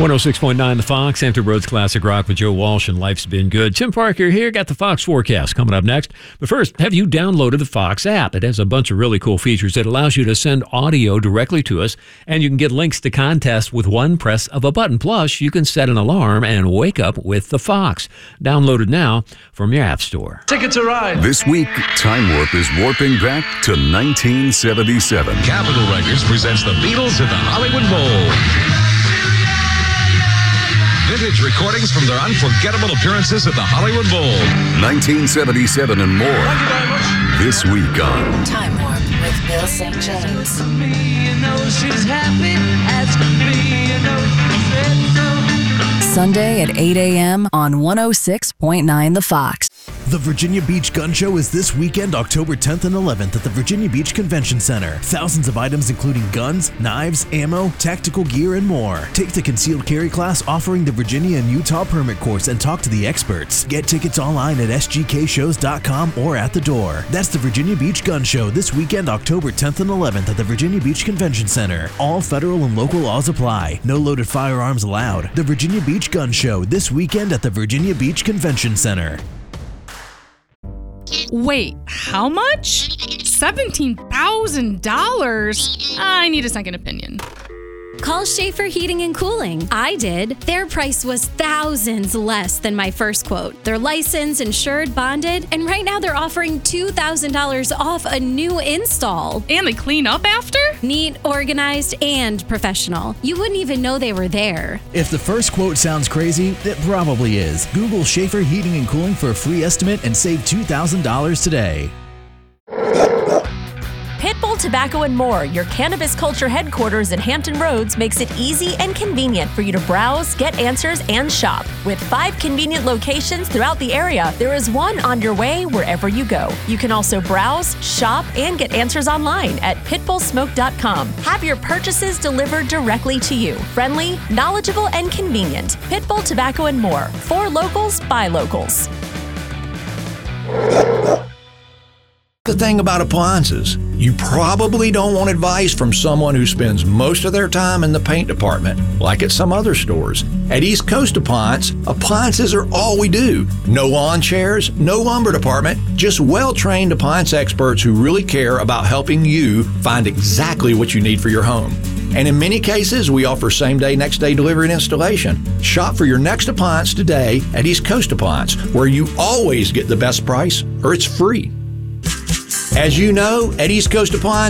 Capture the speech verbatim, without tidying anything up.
one oh six point nine The Fox, Hampton Roads Classic Rock with Joe Walsh and Life's Been Good. Tim Parker here, got the Fox forecast coming up next. But first, have you downloaded the Fox app? It has a bunch of really cool features. It allows you to send audio directly to us, and you can get links to contests with one press of a button. Plus, you can set an alarm and wake up with the Fox. Download it now from your app store. Ticket to Ride. This week, Time Warp is warping back to nineteen seventy-seven. Capitol Records presents the Beatles at the Hollywood Bowl. Vintage recordings from their unforgettable appearances at the Hollywood Bowl. nineteen seventy-seven and more. Thank you very much. This week on Time Warp with Bill Saint James. Sunday at eight a.m. on one oh six point nine The Fox. The Virginia Beach Gun Show is this weekend, October tenth and eleventh at the Virginia Beach Convention Center. Thousands of items including guns, knives, ammo, tactical gear, and more. Take the concealed carry class offering the Virginia and Utah permit course and talk to the experts. Get tickets online at s g k shows dot com or at the door. That's the Virginia Beach Gun Show this weekend, October tenth and eleventh at the Virginia Beach Convention Center. All federal and local laws apply. No loaded firearms allowed. The Virginia Beach Gun Show this weekend at the Virginia Beach Convention Center. Wait, how much? seventeen thousand dollars? I need a second opinion. Call Schaefer Heating and Cooling. I did. Their price was thousands less than my first quote. They're licensed, insured, bonded, and right now they're offering two thousand dollars off a new install. And they clean up after? Neat, organized, and professional. You wouldn't even know they were there. If the first quote sounds crazy, it probably is. Google Schaefer Heating and Cooling for a free estimate and save two thousand dollars today. Pitbull Tobacco and More, your cannabis culture headquarters in Hampton Roads, makes it easy and convenient for you to browse, get answers, and shop. With five convenient locations throughout the area, there is one on your way wherever you go. You can also browse, shop, and get answers online at pitbull smoke dot com. Have your purchases delivered directly to you. Friendly, knowledgeable, and convenient. Pitbull Tobacco and More. For locals, by locals. The thing about appliances, you probably don't want advice from someone who spends most of their time in the paint department, like at some other stores. At East Coast Appliance, appliances are all we do. No lawn chairs, no lumber department, just well-trained appliance experts who really care about helping you find exactly what you need for your home. And in many cases, we offer same-day, next-day delivery and installation. Shop for your next appliance today at East Coast Appliance, where you always get the best price or it's free. As you know, at East Coast Appliance,